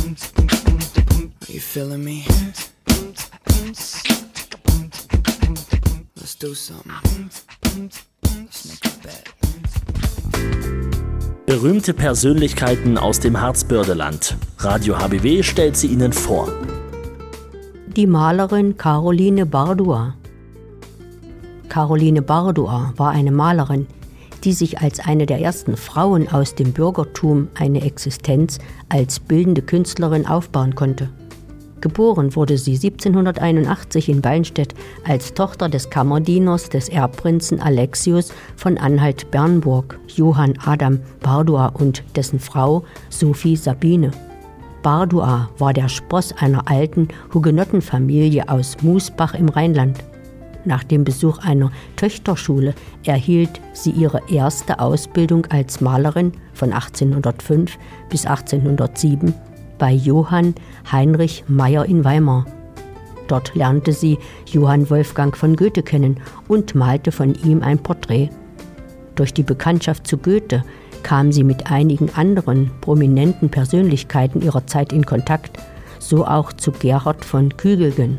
You feeling me? Let's do something. Let's make a bet. Berühmte Persönlichkeiten aus dem Harzbördeland. Radio HBW stellt sie Ihnen vor. Die Malerin Caroline Bardua. Caroline Bardua war eine Malerin, die sich als eine der ersten Frauen aus dem Bürgertum eine Existenz als bildende Künstlerin aufbauen konnte. Geboren wurde sie 1781 in Ballenstedt als Tochter des Kammerdieners des Erbprinzen Alexius von Anhalt-Bernburg, Johann Adam Bardua, und dessen Frau Sophie Sabine. Bardua war der Spross einer alten Hugenottenfamilie aus Musbach im Rheinland. Nach dem Besuch einer Töchterschule erhielt sie ihre erste Ausbildung als Malerin von 1805 bis 1807 bei Johann Heinrich Meyer in Weimar. Dort lernte sie Johann Wolfgang von Goethe kennen und malte von ihm ein Porträt. Durch die Bekanntschaft zu Goethe kam sie mit einigen anderen prominenten Persönlichkeiten ihrer Zeit in Kontakt, so auch zu Gerhard von Kügelgen.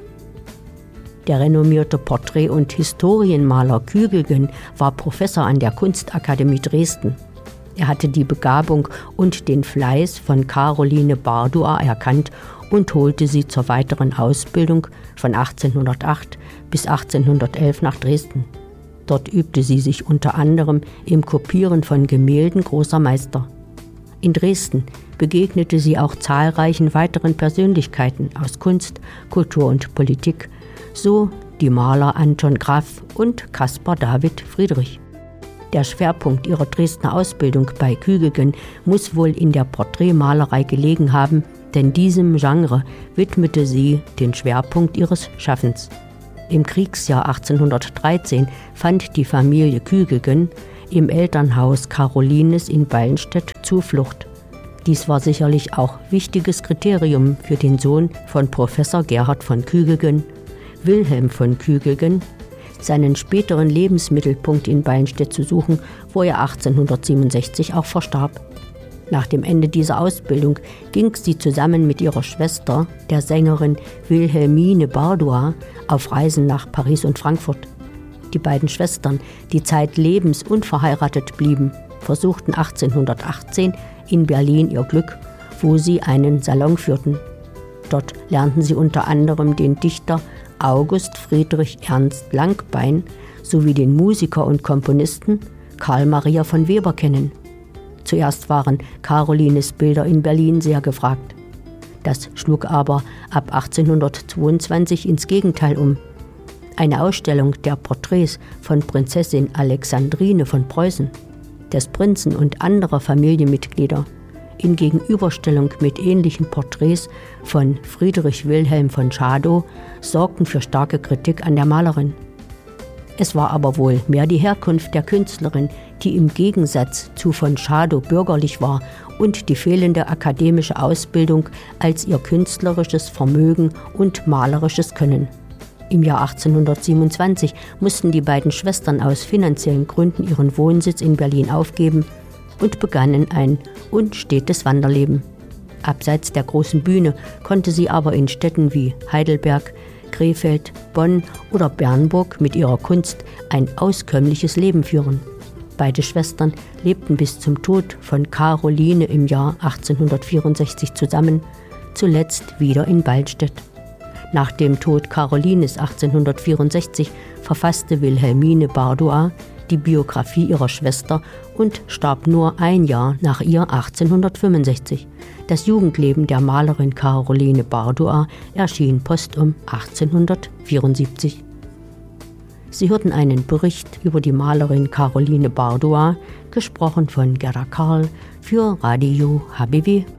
Der renommierte Porträt- und Historienmaler Kügelgen war Professor an der Kunstakademie Dresden. Er hatte die Begabung und den Fleiß von Caroline Bardua erkannt und holte sie zur weiteren Ausbildung von 1808 bis 1811 nach Dresden. Dort übte sie sich unter anderem im Kopieren von Gemälden großer Meister. In Dresden begegnete sie auch zahlreichen weiteren Persönlichkeiten aus Kunst, Kultur und Politik, so die Maler Anton Graff und Caspar David Friedrich. Der Schwerpunkt ihrer Dresdner Ausbildung bei Kügelgen muss wohl in der Porträtmalerei gelegen haben, denn diesem Genre widmete sie den Schwerpunkt ihres Schaffens. Im Kriegsjahr 1813 fand die Familie Kügelgen im Elternhaus Carolines in Ballenstedt Zuflucht. Dies war sicherlich auch wichtiges Kriterium für den Sohn von Professor Gerhard von Kügelgen, Wilhelm von Kügelgen, seinen späteren Lebensmittelpunkt in Ballenstedt zu suchen, wo er 1867 auch verstarb. Nach dem Ende dieser Ausbildung ging sie zusammen mit ihrer Schwester, der Sängerin Wilhelmine Bardua, auf Reisen nach Paris und Frankfurt. Die beiden Schwestern, die zeitlebens unverheiratet blieben, versuchten 1818 in Berlin ihr Glück, wo sie einen Salon führten. Dort lernten sie unter anderem den Dichter August Friedrich Ernst Langbein sowie den Musiker und Komponisten Karl Maria von Weber kennen. Zuerst waren Carolines Bilder in Berlin sehr gefragt. Das schlug aber ab 1822 ins Gegenteil um. Eine Ausstellung der Porträts von Prinzessin Alexandrine von Preußen, des Prinzen und anderer Familienmitglieder in Gegenüberstellung mit ähnlichen Porträts von Friedrich Wilhelm von Schadow sorgten für starke Kritik an der Malerin. Es war aber wohl mehr die Herkunft der Künstlerin, die im Gegensatz zu von Schadow bürgerlich war, und die fehlende akademische Ausbildung als ihr künstlerisches Vermögen und malerisches Können. Im Jahr 1827 mussten die beiden Schwestern aus finanziellen Gründen ihren Wohnsitz in Berlin aufgeben und begannen ein unstetes Wanderleben. Abseits der großen Bühne konnte sie aber in Städten wie Heidelberg, Krefeld, Bonn oder Bernburg mit ihrer Kunst ein auskömmliches Leben führen. Beide Schwestern lebten bis zum Tod von Caroline im Jahr 1864 zusammen, zuletzt wieder in Ballenstedt. Nach dem Tod Carolines 1864 verfasste Wilhelmine Bardua die Biografie ihrer Schwester und starb nur ein Jahr nach ihr 1865. Das Jugendleben der Malerin Caroline Bardua erschien postum 1874. Sie hörten einen Bericht über die Malerin Caroline Bardua, gesprochen von Gerda Karl für Radio HBW.